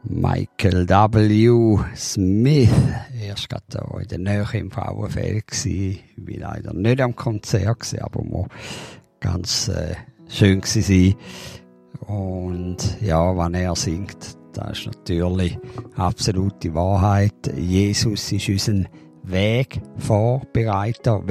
Michael W. Smith. Erst gerade da in der Nähe im Frauenfeld gsi. Ich war leider nicht am Konzert gsi, aber mo ganz schön gsi. Und ja, wenn er singt, das ist natürlich absolute Wahrheit. Jesus ist unser Wegbereiter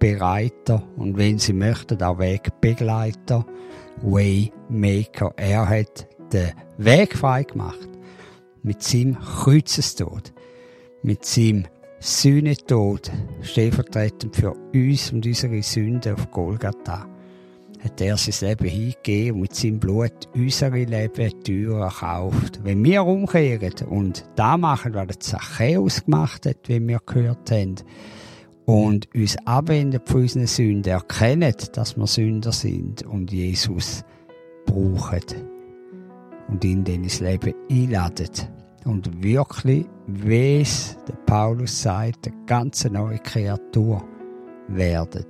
und wenn Sie möchten, auch Wegbegleiter, Waymaker. Er hat den Weg frei gemacht. Mit seinem Kreuzestod, mit seinem Sühnetod, stellvertretend für uns und unsere Sünden auf Golgatha, hat er sein Leben hingegeben und mit seinem Blut unsere Leben teuer erkauft. Wenn wir umkehren und das machen, was der Zachäus gemacht hat, wie wir gehört haben, und uns abwenden von unseren Sünden, erkennen, dass wir Sünder sind und Jesus brauchen und ihn dann ins Leben einladen und wirklich, wie es der Paulus sagt, eine ganz neue Kreatur werden.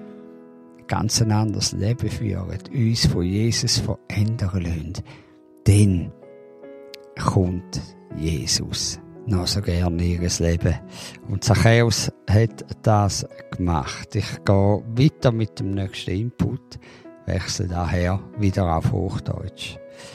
Ganz ein anderes Leben führen, uns von Jesus verändern lassen. Dann kommt Jesus noch so gerne in ihr Leben. Und Zachäus hat das gemacht. Ich gehe weiter mit dem nächsten Input, wechsle daher wieder auf Hochdeutsch.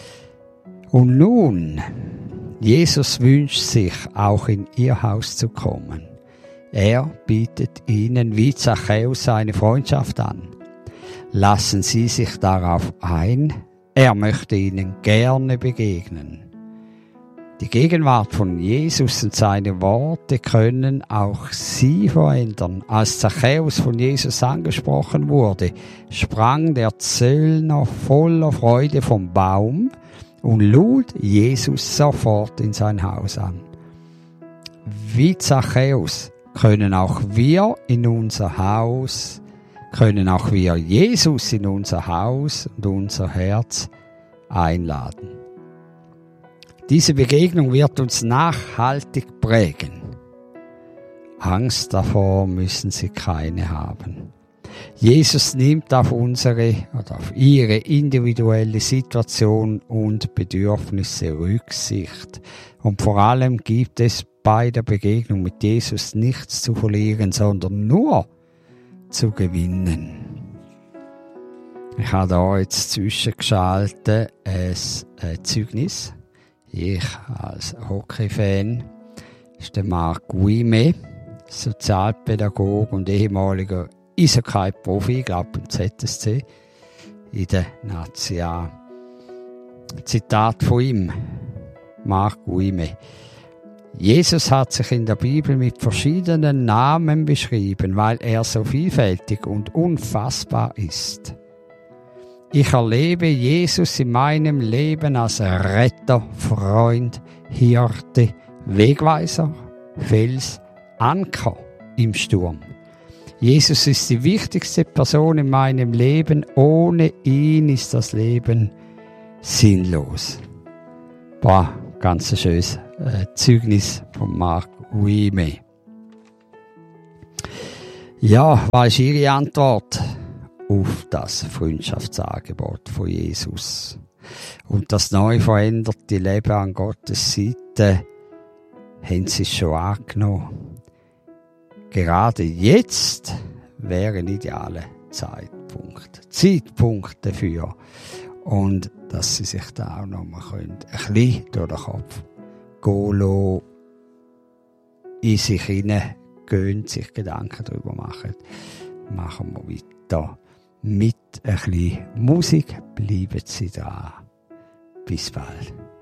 Und nun, Jesus wünscht sich, auch in ihr Haus zu kommen. Er bietet ihnen wie Zachäus seine Freundschaft an. Lassen Sie sich darauf ein, er möchte ihnen gerne begegnen. Die Gegenwart von Jesus und seine Worte können auch Sie verändern. Als Zachäus von Jesus angesprochen wurde, sprang der Zöllner voller Freude vom Baum und lud Jesus sofort in sein Haus an. Wie Zachäus können auch wir Jesus in unser Haus und unser Herz einladen. Diese Begegnung wird uns nachhaltig prägen. Angst davor müssen Sie keine haben. Jesus nimmt auf ihre individuelle Situation und Bedürfnisse Rücksicht. Und vor allem gibt es bei der Begegnung mit Jesus nichts zu verlieren, sondern nur zu gewinnen. Ich habe da jetzt zwischengeschaltet ein Zeugnis. Ich als Hockey-Fan ist der Marc Guime, Sozialpädagoge und ehemaliger Eishockey-Profi, ich glaube im ZSC, in der Nazia. Zitat von ihm, Marc Guime. Jesus hat sich in der Bibel mit verschiedenen Namen beschrieben, weil er so vielfältig und unfassbar ist. Ich erlebe Jesus in meinem Leben als Retter, Freund, Hirte, Wegweiser, Fels, Anker im Sturm. Jesus ist die wichtigste Person in meinem Leben. Ohne ihn ist das Leben sinnlos. Boah, ganz ein schönes Zeugnis von Marc Guime. Ja, was ist Ihre Antwort auf das Freundschaftsangebot von Jesus? Und das neu veränderte Leben an Gottes Seite, haben Sie es schon angenommen? Gerade jetzt wäre ein idealer Zeitpunkt dafür. Und dass Sie sich da auch noch mal ein bisschen durch den Kopf gehen lassen, in sich hineingehen, sich Gedanken darüber machen. Machen wir weiter mit ein bisschen Musik. Bleiben Sie dran. Bis bald.